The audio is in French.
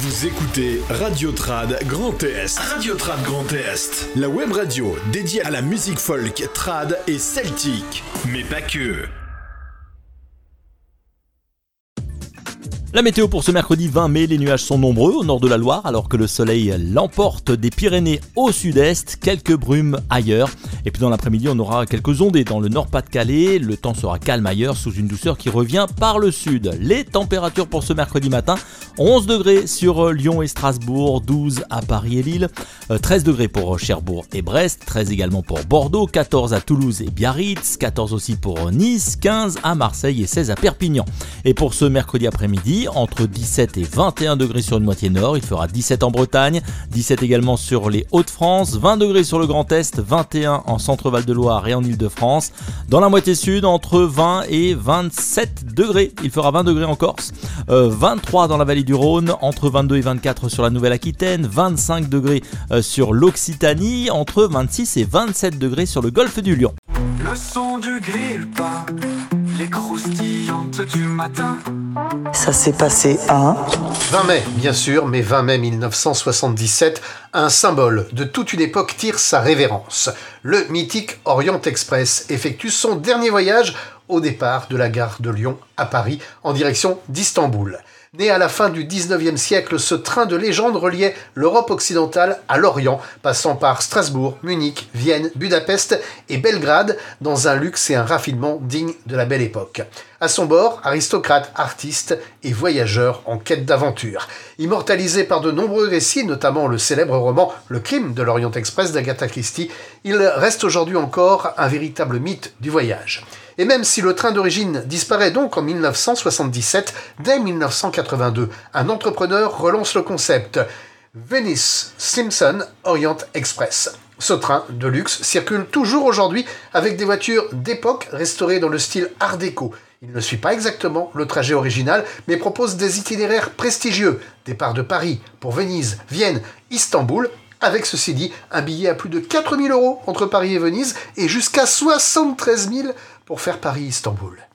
Vous écoutez Radio Trad Grand Est. Radio Trad Grand Est. La web radio dédiée à la musique folk, trad et celtique. Mais pas que. La météo pour ce mercredi 20 mai, les nuages sont nombreux au nord de la Loire alors que le soleil l'emporte des Pyrénées au sud-est, quelques brumes ailleurs. Et puis dans l'après-midi, on aura quelques ondées dans le Nord-Pas-de-Calais. Le temps sera calme ailleurs sous une douceur qui revient par le sud. Les températures pour ce mercredi matin, 11 degrés sur Lyon et Strasbourg, 12 à Paris et Lille, 13 degrés pour Cherbourg et Brest, 13 également pour Bordeaux, 14 à Toulouse et Biarritz, 14 aussi pour Nice, 15 à Marseille et 16 à Perpignan. Et pour ce mercredi après-midi, entre 17 et 21 degrés sur une moitié nord, il fera 17 en Bretagne, 17 également sur les Hauts-de-France, 20 degrés sur le Grand Est, 21 en Centre-Val de Loire et en Île-de-France. Dans la moitié sud, entre 20 et 27 degrés, il fera 20 degrés en Corse, 23 dans la vallée du Rhône, entre 22 et 24 sur la Nouvelle-Aquitaine, 25 degrés sur l'Occitanie, entre 26 et 27 degrés sur le golfe du Lion. Le son du grille-pain, les croustillantes du matin. Ça s'est passé à 20 mai, bien sûr, mais 20 mai 1977, un symbole de toute une époque tire sa révérence. Le mythique Orient Express effectue son dernier voyage au départ de la gare de Lyon à Paris en direction d'Istanbul. Né à la fin du 19e siècle, ce train de légende reliait l'Europe occidentale à l'Orient, passant par Strasbourg, Munich, Vienne, Budapest et Belgrade, dans un luxe et un raffinement dignes de la belle époque. À son bord, aristocrates, artistes et voyageurs en quête d'aventure. Immortalisé par de nombreux récits, notamment le célèbre roman « Le crime de l'Orient Express » d'Agatha Christie, il reste aujourd'hui encore un véritable mythe du voyage. Et même si le train d'origine disparaît donc en 1977, dès 1982, un entrepreneur relance le concept Venice Simpson Orient Express. Ce train de luxe circule toujours aujourd'hui avec des voitures d'époque restaurées dans le style Art déco. Il ne suit pas exactement le trajet original, mais propose des itinéraires prestigieux. Départ de Paris pour Venise, Vienne, Istanbul, avec ceci dit, un billet à plus de 4 000 € entre Paris et Venise et jusqu'à 73 000 pour faire Paris-Istanbul.